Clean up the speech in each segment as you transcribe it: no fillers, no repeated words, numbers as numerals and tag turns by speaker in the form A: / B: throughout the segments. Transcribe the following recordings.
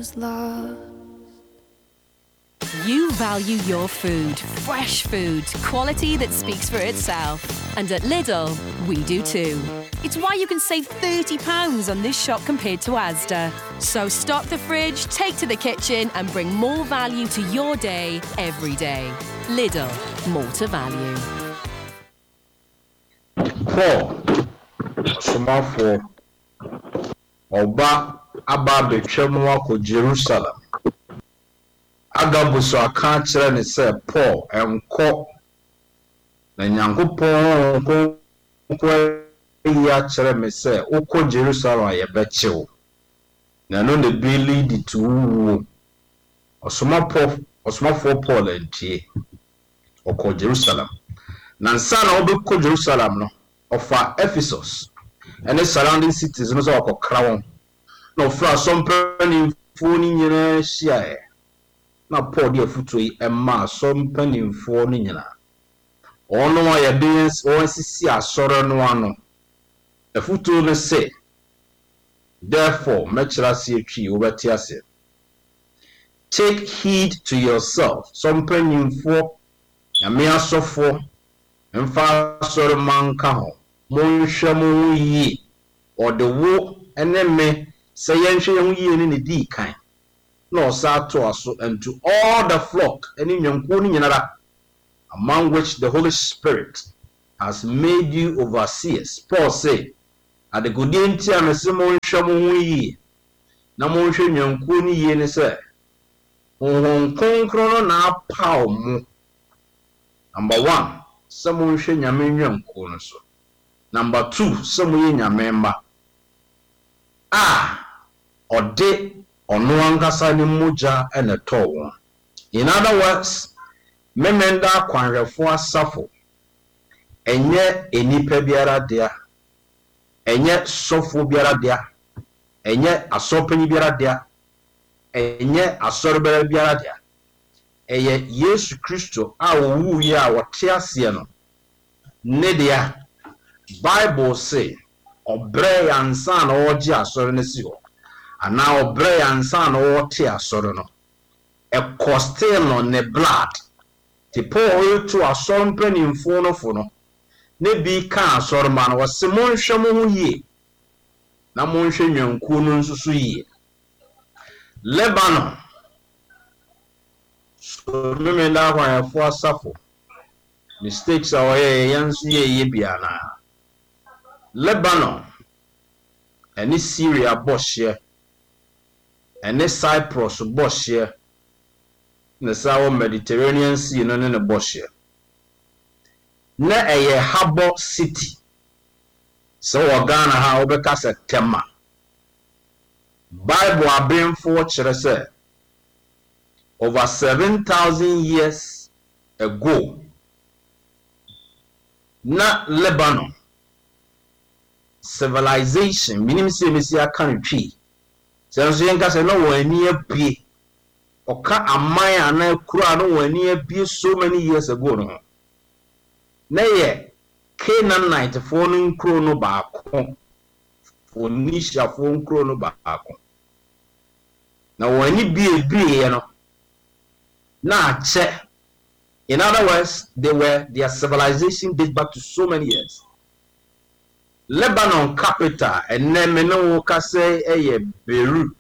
A: was lost.
B: You value your food, fresh food, quality that speaks for itself. And at Lidl, we do too. It's why you can save £30 on this shop compared to Asda. So stock the fridge, take to the kitchen and bring more value to your day every day. Lidl, more to value.
C: 4. Sumafo Oba Aba betwam wako Jerusalem. Agabuso aka kyerɛ ne sɛ Paul enko na Nyankopɔn nko ya kyerɛ me sɛ ukɔ Jerusalem a yɛbɛkyew na no ne bi lead to wu osomafo Paul antie ɔkɔ Jerusalem na nsa na ɔbɛkɔ Jerusalem no ofa Ephesus and the surrounding cities no so akɔkra wɔn na ɔfra asɔmpanimfo ni nyinaa hyia na Paul de afuto yi ɛma asɔmpanimfo ni nyinaa ɔno a yɛde wɔn sisi asɔre no ano afuto no sɛ therefore mɛkyerɛ ase atwi wobɛte ase take heed to yourself asɔmpanimfo nyame asɔfo mfa asɔre manka ho monhwɛ mo yi ɔde wo ene me sɛ yɛnhwɛ yɛn yi ne di kan na ɔsa to aso and to all the flock any nyanko ni nyinara among which the Holy Spirit has made you overseers. Paul say at the good enti amese monhwɛ mo yi na monhwɛ nyanko ni yi ne sɛ honhom kronkron na apaw mo. Number 1, sɛ monhwɛ nyame nyanko no so. Number 2, sɛ moyɛ nyame mma ɔde ɔno ankasa ne mogya ene tɔ wɔn. In other words, memenda kwanhwɛfo asafo enye enipa biara dea enye sɔfo biara dea enye asɔpanyi biara dea enye asɔrebara biara dea eye Yesu Kristo a owu yi a wɔte ase no ne dea Bible say obrɛ yansa na ɔgye asɔre no si hɔ ana obrɛ yansa na ɔte asɔre no ɛkɔstel no ne blood te Paul to asɔre mpanimfo no fo no ne bi ka asɔre ma no wɔse monhwɛ mo ho yie na monhwɛ nyankuo no nso so yie. Lebanon so memenda hwayɛfo asafo mistakes a wɔyɛ yɛnso yɛ biana Lebanon and Syria boshye and Cyprus boshye the South Mediterranean Sea no ne boshye na eye harbor city so Ghana ha obeka se Tema Bible abemfo kyerɛ sɛ over 7,000 years ago na Lebanon civilization minim se mesia kan twi senso yenka se no wani apie oka aman ana kura no wani apie so many years ago no na ye Canaanite fo no nkro no baako Phoenicia fo nkro no baako na wani bie no na che. In other words, their civilization dates back to so many years. Lebanon capital and Nemeno Kase eye Beirut.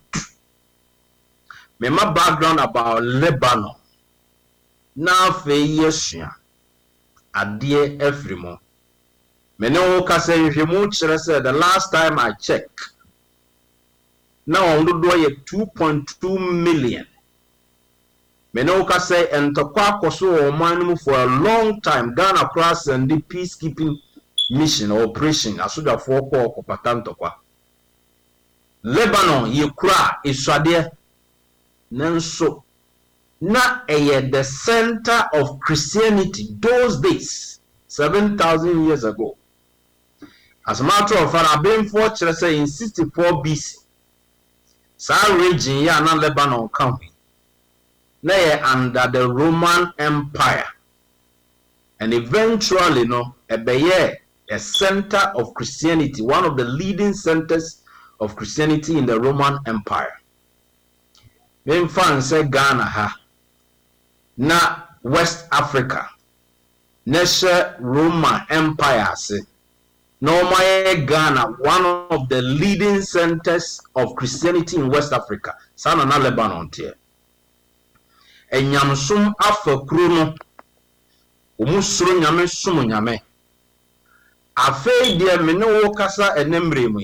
C: My background about Lebanon. Now fe yesha adie efrimo. Meno Kase yemu said the last time I checked. Now on do 2.2 million. Meno Kase and Tokwa Koso or Manum for a long time. Ghana cross and the peacekeeping mission or operation asuda foko ko patanto kwa Lebanon yekura iswade nanso na the center of Christianity those days 7,000 years ago. As a matter of fact I've been fortunate say in 64 BC sa region ya na Lebanon country na under the Roman Empire and eventually no ebeye a center of Christianity, one of the leading centers of Christianity in the Roman Empire. memfa nse Ghana ha na West Africa na Roman Empire ase na omaye Ghana one of the leading centers of Christianity in West Africa sana na Lebanon tie enyamsom afakuro no omusuro nyame som nyame afei de me ne wo kasa enemre mu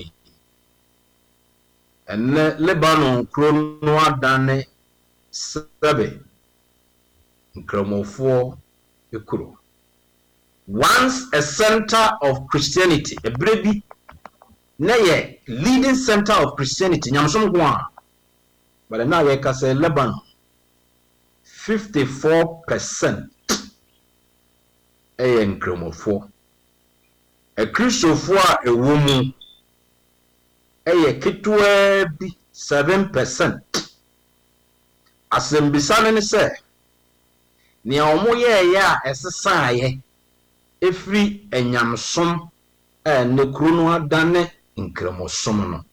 C: enne Lebanon kuro no adane sebe nkramofo ekuro once a center of Christianity a brebi na ye leading center of Christianity nyamsom ho a but now ye kasa Lebanon 54% nkramofo Kristofo a ewo mu ketwa bi 7% asembisane ne se ne omoye ya esesaaye efri enyamsom ne kuro no adane nkramosom no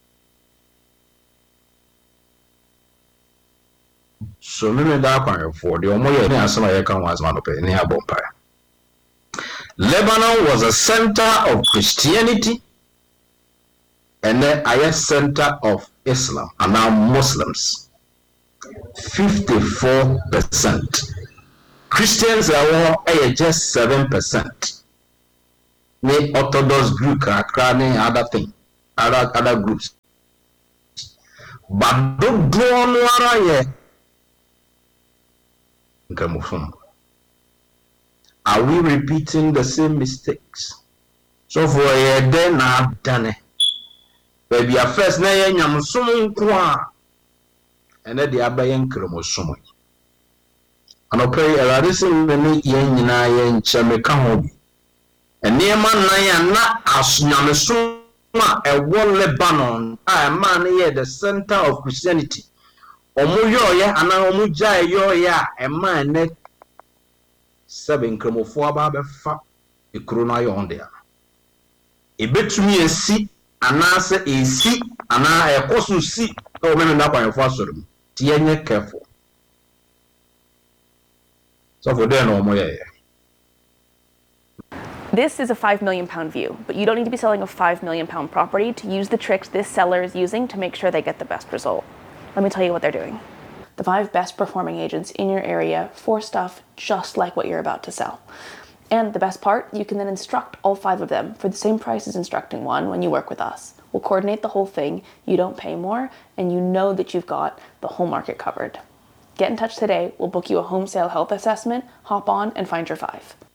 C: so me da kwanfo de omoye ne asema ye kan wasma no pe ne abompare Lebanon was a center of Christianity and then a center of Islam and now Muslims 54%. Christians are just 7%. The Orthodox group and other thing, other groups. But don't draw no Are we repeating the same mistakes? So for a day now done. Baby a first na ye nyamsom kwa ene de abayen kromosom anopay erade se meni ye nyina ye ncheme ka ho bi ene ma na ya na asnyamsom a ewo Lebanon a man ye the center of Christianity omuyo ye ana omugya yo ya e man ne seven kromofo aba befa ekuro na yo onde a ebetumi esi anase esi ana ekoso si o me na kwanfo asorum ti enye careful so for there no mo ye.
A: This is a £5 million view, but you don't need to be selling a £5 million property to use the tricks this seller is using to make sure they get the best result. Let me tell you what they're doing. The 5 best performing agents in your area for stuff just like what you're about to sell. And the best part, you can then instruct all 5 of them for the same price as instructing one when you work with us. We'll coordinate the whole thing, you don't pay more, and you know that you've got the whole market covered. Get in touch today, we'll book you a home sale health assessment, hop on and find your 5.